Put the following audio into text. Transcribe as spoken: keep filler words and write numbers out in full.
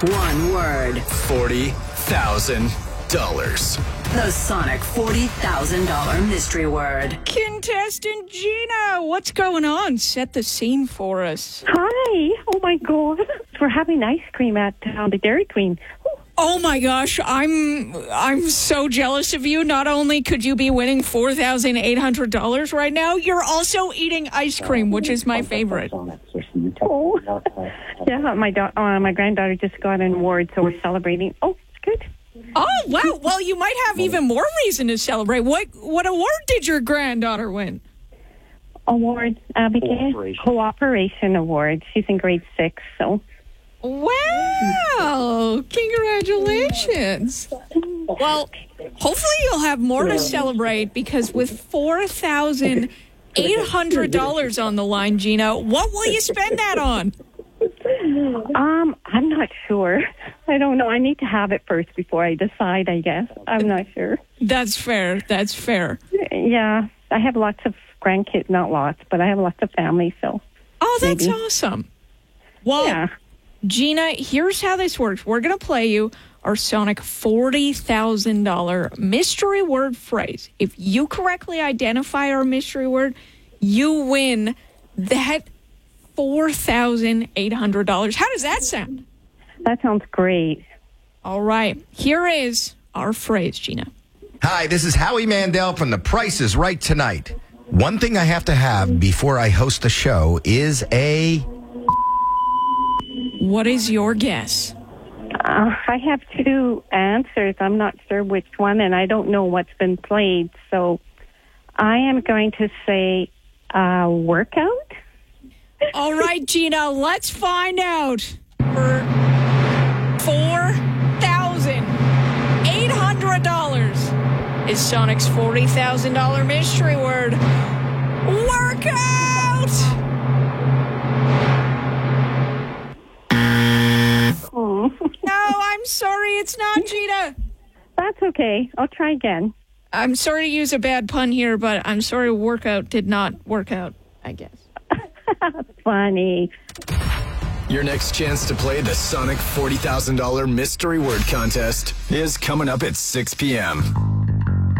One word. forty thousand dollars. The Sonic forty thousand dollars mystery word. Contestant Gina, what's going on? Set the scene for us. Hi. Oh, my God. We're having ice cream at um, the Dairy Queen. Oh my gosh, I'm I'm so jealous of you. Not only could you be winning four thousand eight hundred dollars right now, you're also eating ice cream, which is my favorite. Oh, yeah, my da- uh, my granddaughter just got an award, so we're celebrating. Oh, good. Oh, wow. Well, you might have even more reason to celebrate. What what award did your granddaughter win? Award, Abigail? Cooperation. Cooperation Award. She's in grade six, so... Wow! Congratulations. Well, hopefully you'll have more to celebrate, because with four thousand eight hundred dollars on the line, Gina, what will you spend that on? Um, I'm not sure. I don't know. I need to have it first before I decide, I guess. I'm not sure. That's fair. That's fair. Yeah, I have lots of grandkids. Not lots, but I have lots of family, so... Oh, that's maybe. awesome. Well, Yeah. Gina, here's how this works. We're going to play you our Sonic forty thousand dollars mystery word phrase. If you correctly identify our mystery word, you win that four thousand eight hundred dollars. How does that sound? That sounds great. All right. Here is our phrase, Gina. Hi, this is Howie Mandel from The Price is Right Tonight. One thing I have to have before I host the show is a... What is your guess? Uh, I have two answers. I'm not sure which one, and I don't know what's been played. So I am going to say uh, workout. All right, Gina, let's find out. For four thousand eight hundred dollars is Sonic's forty thousand dollars mystery word. Workout! Oh. No, I'm sorry, it's not, Gina. That's okay. I'll try again. I'm sorry to use a bad pun here, but I'm sorry workout did not work out, I guess. Funny. Your next chance to play the Sonic forty thousand dollars mystery word contest is coming up at six p.m.